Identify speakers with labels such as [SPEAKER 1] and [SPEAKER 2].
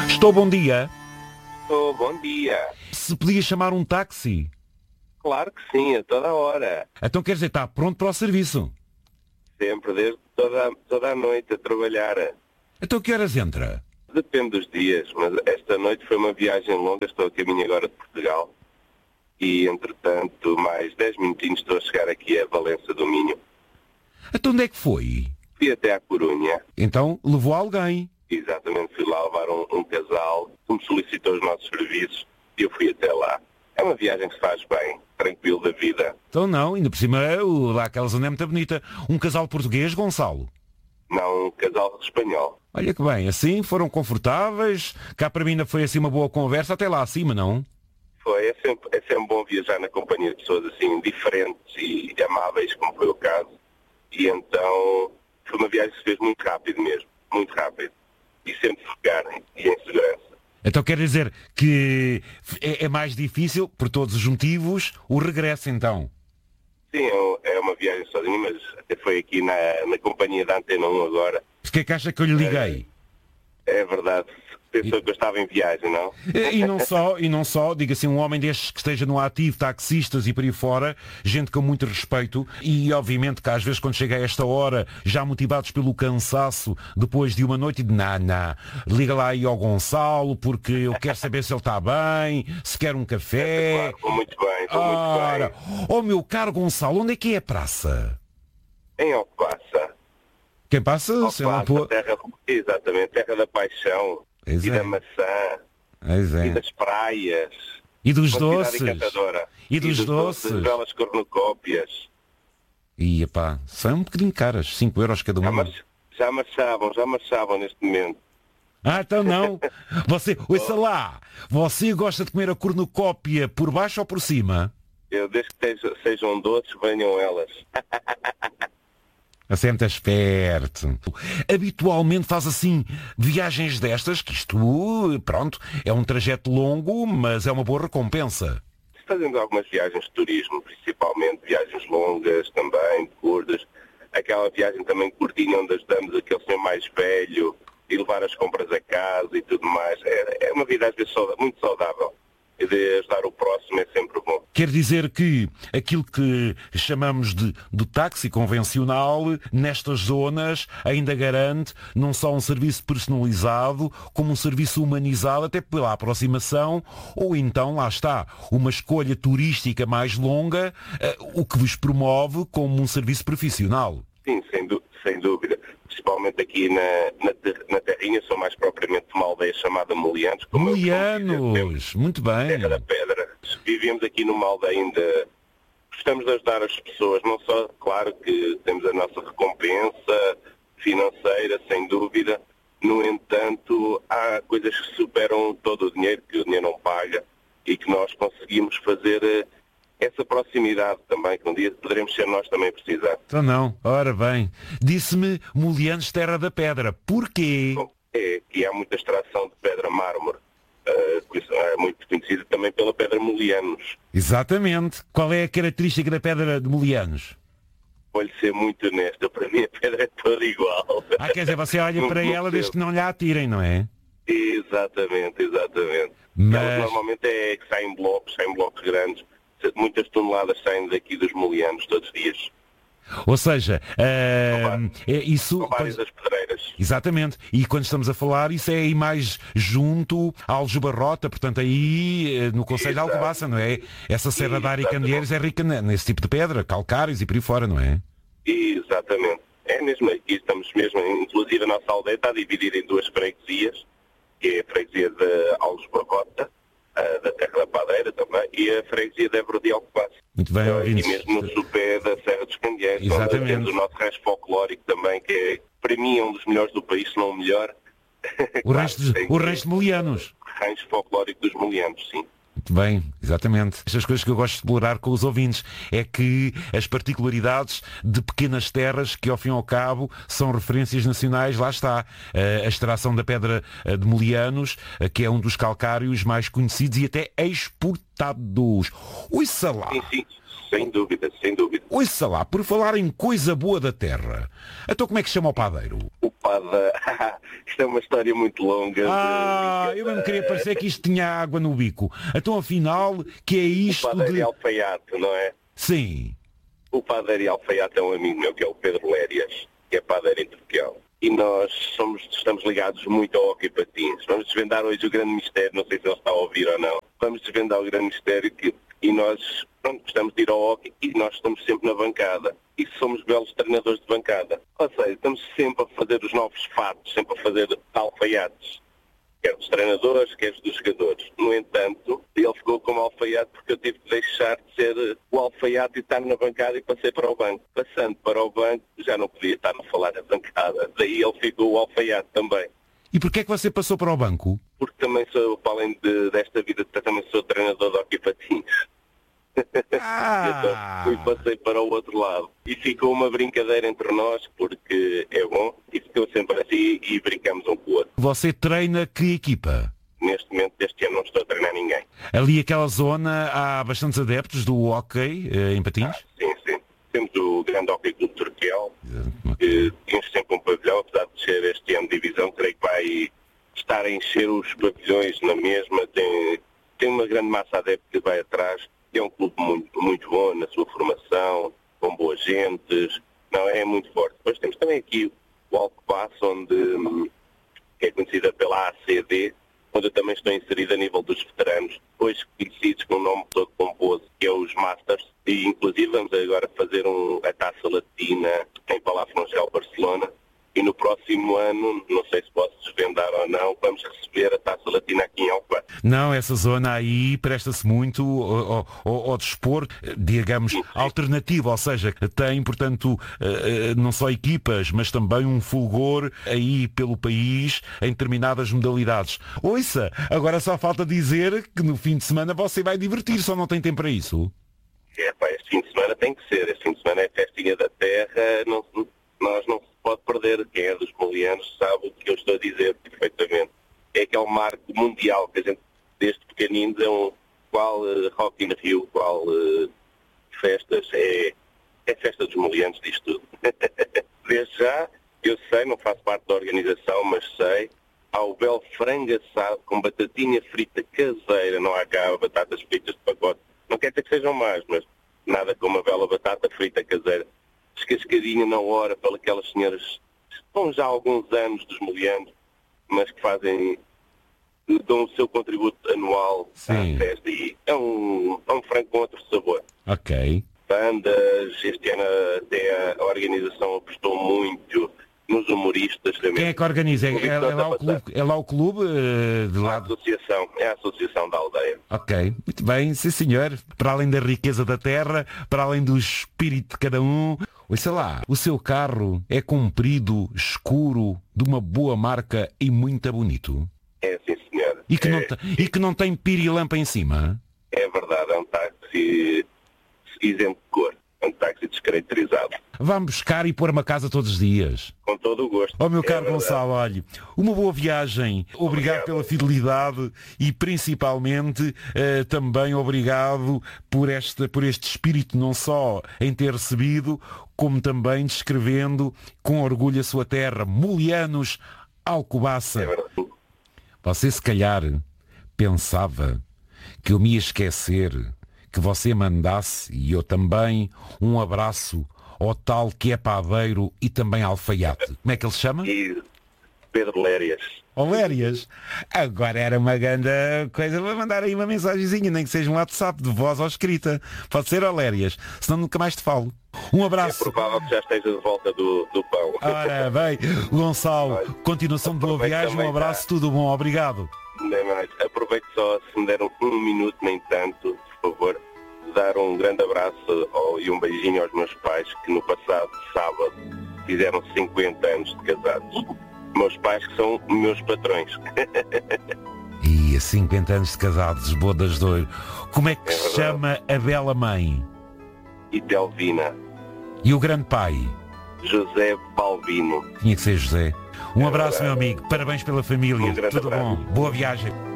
[SPEAKER 1] Estou, bom dia.
[SPEAKER 2] Oh, bom dia.
[SPEAKER 1] Se podia chamar um táxi?
[SPEAKER 2] Claro que sim, a toda hora.
[SPEAKER 1] Então quer dizer, está pronto para o serviço?
[SPEAKER 2] Sempre, desde toda a noite a trabalhar.
[SPEAKER 1] Então que horas entra?
[SPEAKER 2] Depende dos dias, mas esta noite foi uma viagem longa, estou a caminho agora de Portugal. E, entretanto, mais 10 minutinhos estou a chegar aqui a Valença do Minho.
[SPEAKER 1] Então onde é que foi?
[SPEAKER 2] Fui até à Corunha.
[SPEAKER 1] Então levou alguém.
[SPEAKER 2] Exatamente, fui lá levar um casal que me solicitou os nossos serviços e eu fui até lá. É uma viagem que se faz bem, tranquilo da vida.
[SPEAKER 1] Então não, ainda por cima, lá aquela zona é muito bonita. Um casal português, Gonçalo.
[SPEAKER 2] Não, um casal espanhol.
[SPEAKER 1] Olha que bem, assim foram confortáveis. Cá para mim ainda foi assim uma boa conversa, até lá acima, não?
[SPEAKER 2] Foi, é sempre bom viajar na companhia de pessoas assim diferentes e amáveis, como foi o caso. E então foi uma viagem que se fez muito rápido mesmo, muito rápido. E sempre focar e em segurança.
[SPEAKER 1] Então quer dizer que é mais difícil, por todos os motivos, o regresso então?
[SPEAKER 2] Sim, é uma viagem sozinho, mas até foi aqui na companhia da Antena 1 agora.
[SPEAKER 1] Porquê que acha que eu lhe liguei?
[SPEAKER 2] É verdade. Pensou que eu estava em viagem, não?
[SPEAKER 1] E não só, diga assim, um homem destes que esteja no ativo, taxistas e por aí fora, gente com muito respeito, e obviamente que às vezes quando chega a esta hora, já motivados pelo cansaço, depois de uma noite de liga lá aí ao Gonçalo, porque eu quero saber se ele está bem, se quer um café.
[SPEAKER 2] Claro, estou muito bem, estou muito bem.
[SPEAKER 1] Oh meu caro Gonçalo, onde é que é a praça?
[SPEAKER 2] Em Alcobaça.
[SPEAKER 1] Quem passa? Sei lá,
[SPEAKER 2] exatamente, terra da paixão.
[SPEAKER 1] Pois
[SPEAKER 2] e
[SPEAKER 1] é.
[SPEAKER 2] da maçã, e das praias,
[SPEAKER 1] e dos
[SPEAKER 2] uma
[SPEAKER 1] doces,
[SPEAKER 2] e dos doces, belas cornucópias.
[SPEAKER 1] E epá, são um bocadinho caras, 5 euros cada uma.
[SPEAKER 2] Já marchavam neste momento.
[SPEAKER 1] Então não. Ouça lá, você gosta de comer a cornucópia por baixo ou por cima?
[SPEAKER 2] Eu, desde que sejam doces, venham elas.
[SPEAKER 1] Você é muito esperto. Habitualmente faz assim viagens destas, que isto, pronto, é um trajeto longo, mas é uma boa recompensa.
[SPEAKER 2] Fazendo algumas viagens de turismo, principalmente, viagens longas também, curtas. Aquela viagem também curtinha onde ajudamos aquele senhor mais velho e levar as compras a casa e tudo mais. É uma vida às vezes muito saudável. E de ajudar o próximo é sempre bom.
[SPEAKER 1] Quer dizer que aquilo que chamamos de táxi convencional, nestas zonas, ainda garante não só um serviço personalizado, como um serviço humanizado, até pela aproximação, ou então, lá está, uma escolha turística mais longa, o que vos promove como um serviço profissional.
[SPEAKER 2] Sim, sem dúvida. Principalmente aqui na Terrinha, sou mais propriamente de uma aldeia chamada Molianos.
[SPEAKER 1] Molianos, muito bem.
[SPEAKER 2] Terra da Pedra. Vivemos aqui numa aldeia ainda. Gostamos de ajudar as pessoas, não só, claro que temos a nossa recompensa financeira, sem dúvida. No entanto, há coisas que superam todo o dinheiro, que o dinheiro não paga, e que nós conseguimos fazer essa proximidade também, que um dia poderemos ser nós também precisar.
[SPEAKER 1] Então não, ora bem. Disse-me Molianos, Terra da Pedra. Porquê?
[SPEAKER 2] Bom, que há muita extração de pedra mármore. É muito conhecida também pela pedra Molianos.
[SPEAKER 1] Exatamente. Qual é a característica da pedra de Molianos?
[SPEAKER 2] Vou-lhe ser muito honesto, para mim a pedra é toda igual.
[SPEAKER 1] Quer dizer, você olha para ela desde que não lhe atirem, não é?
[SPEAKER 2] Exatamente.
[SPEAKER 1] Mas
[SPEAKER 2] elas normalmente saem blocos grandes. Muitas toneladas saem daqui dos Molianos todos os dias.
[SPEAKER 1] Ou seja, isso...
[SPEAKER 2] São várias as pedreiras.
[SPEAKER 1] Exatamente. E quando estamos a falar, isso é aí mais junto a Aljubarrota, portanto aí no concelho de Alcobaça, não é? Essa Serra da Aricandeeiros é rica nesse tipo de pedra, calcários e por aí fora, não é?
[SPEAKER 2] Exatamente. É mesmo aqui, estamos mesmo, inclusive a nossa aldeia está dividida em 2 freguesias, que é a freguesia de Aljubarrota, da Terra da Padeira também, e a freguesia de Évora de Alcobaça.
[SPEAKER 1] Muito bem, ouvintes.
[SPEAKER 2] E mesmo no sopé da Serra dos Candeeiros.
[SPEAKER 1] Exatamente.
[SPEAKER 2] Temos o nosso rancho folclórico também, que é, para mim, é um dos melhores do país, se não o melhor.
[SPEAKER 1] O rancho de Molianos.
[SPEAKER 2] Rancho folclórico dos Molianos, sim.
[SPEAKER 1] Muito bem, exatamente. Estas coisas que eu gosto de explorar com os ouvintes é que as particularidades de pequenas terras que, ao fim e ao cabo, são referências nacionais, lá está. A extração da pedra de Molianos, que é um dos calcários mais conhecidos e até exportados. Ouça lá.
[SPEAKER 2] Sim. Sem dúvida, sem dúvida.
[SPEAKER 1] Ouça lá, por falar em coisa boa da terra, então como é que se chama o padeiro?
[SPEAKER 2] O Pada... Isto é uma história muito longa.
[SPEAKER 1] Eu mesmo queria parecer que isto tinha água no bico. Então, afinal, que é isto
[SPEAKER 2] O padeiro e alfaiate, não é?
[SPEAKER 1] Sim.
[SPEAKER 2] O padeiro e alfaiate é um amigo meu, que é o Pedro Lérias, que é padeiro em Turquel. E nós estamos ligados muito ao hóquei patins. Vamos desvendar hoje o grande mistério, não sei se ele está a ouvir ou não. Vamos desvendar o grande mistério e nós gostamos de ir ao hóquei e nós estamos sempre na bancada. E somos belos treinadores de bancada. Ou seja, estamos sempre a fazer os novos fatos, sempre a fazer alfaiates. Quer dos treinadores, quer dos jogadores. No entanto, ele ficou como alfaiate porque eu tive que deixar de ser o alfaiate e estar na bancada e passei para o banco. Passando para o banco, já não podia estar a falar na bancada. Daí ele ficou o alfaiate também.
[SPEAKER 1] E porquê é que você passou para o banco?
[SPEAKER 2] Porque também sou, para além desta vida, também sou treinador de hóquei patins. Então, passei para o outro lado. E ficou uma brincadeira entre nós, porque é bom, e ficou sempre assim e brincamos um com o outro.
[SPEAKER 1] Você treina que equipa?
[SPEAKER 2] Neste momento, deste ano, não estou a treinar ninguém.
[SPEAKER 1] Ali aquela zona há bastantes adeptos do hóquei em patins?
[SPEAKER 2] Sim, sim. Temos o grande hóquei Clube Turquel, que temos sempre um pavilhão, apesar de ser este ano de divisão, creio que vai estar a encher os pavilhões na mesma. Tem uma grande massa adepta que vai atrás. É um clube muito, muito bom na sua formação, com boas gentes, não é muito forte. Depois temos também aqui o Alcobaça, onde é conhecida pela ACD, onde eu também estou inserido a nível dos veteranos, hoje conhecidos com o nome todo pomposo, que é os Masters, e inclusive vamos agora fazer a Taça Latina em Palafrangel, Barcelona, e no próximo ano, não sei se posso desvendar ou não, vamos receber a Taça Latina aqui em Alcobaça.
[SPEAKER 1] Não, essa zona aí presta-se muito ao desporto, digamos, alternativo, ou seja, tem, portanto, não só equipas, mas também um fulgor aí pelo país em determinadas modalidades. Ouça, agora só falta dizer que no fim de semana você vai divertir, só não tem tempo para isso.
[SPEAKER 2] Este fim de semana tem que ser, este fim de semana é festinha da terra, nós não se pode perder. Quem é dos molianos sabe o que eu estou a dizer perfeitamente. É aquele marco mundial que a gente, desde pequeninos, é qual Rock in Rio, qual festas, é festa dos molianos, diz tudo. Desde já, eu sei, não faço parte da organização, mas sei, há o belo frango assado com batatinha frita caseira, não há cá batatas fritas de pacote. Não quer dizer que sejam más, mas nada como uma bela batata frita caseira, descascadinha na hora, pelas aquelas senhoras que estão já há alguns anos dos molianos, mas que dão o seu contributo anual à festa, e é um frango com outro sabor.
[SPEAKER 1] Ok.
[SPEAKER 2] Bandas, este ano até a organização apostou muito nos humoristas também.
[SPEAKER 1] Quem é que organiza? É lá o clube de lado?
[SPEAKER 2] É a associação da aldeia.
[SPEAKER 1] Ok, muito bem, sim senhor. Para além da riqueza da terra, para além do espírito de cada um, sei lá, o seu carro é comprido, escuro, de uma boa marca e muito bonito.
[SPEAKER 2] É, sim senhor.
[SPEAKER 1] E que não tem pirilampa em cima?
[SPEAKER 2] É verdade, é um táxi isento de cor. É um táxi descaracterizado.
[SPEAKER 1] Vá-me buscar e pôr-me a casa todos os dias.
[SPEAKER 2] Com todo o gosto.
[SPEAKER 1] Meu caro Gonçalo, olhe, uma boa viagem. Obrigado pela fidelidade e principalmente também obrigado por este espírito, não só em ter recebido, como também descrevendo com orgulho a sua terra. Molianos, Alcobaça.
[SPEAKER 2] É verdade.
[SPEAKER 1] Você se calhar pensava que eu me ia esquecer, que você mandasse, e eu também, um abraço ao tal que é padeiro e também alfaiate. Como é que ele se chama?
[SPEAKER 2] E Pedro Lérias.
[SPEAKER 1] Lérias. Agora era uma grande coisa para mandar aí uma mensagenzinha, nem que seja um WhatsApp de voz ou escrita. Pode ser, Lérias, senão nunca mais te falo. Um abraço.
[SPEAKER 2] É provável que já esteja de volta do pão.
[SPEAKER 1] Ora bem, Gonçalo, continuação de boa viagem, um abraço, tudo bom, obrigado.
[SPEAKER 2] Nem mais. Aproveito só, se me deram um minuto, nem tanto, por favor, dar um grande abraço e um beijinho aos meus pais, que no passado sábado fizeram 50 anos de casados. Meus pais que são meus patrões.
[SPEAKER 1] E a 50 anos de casados, bodas de ouro. Como é que se chama a bela mãe?
[SPEAKER 2] Idelvina.
[SPEAKER 1] E o grande pai?
[SPEAKER 2] José Balbino.
[SPEAKER 1] Tinha que ser José. Um abraço, meu amigo. Parabéns pela família.
[SPEAKER 2] Um grande
[SPEAKER 1] Tudo
[SPEAKER 2] abraço.
[SPEAKER 1] bom. Boa viagem.